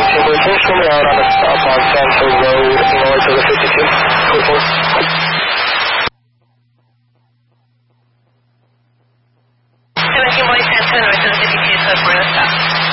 Boy 10 coming out on a stop on Sanford Road, north of the 52. Code 4. 17 Boy 10 north of the 52, code 4, stop.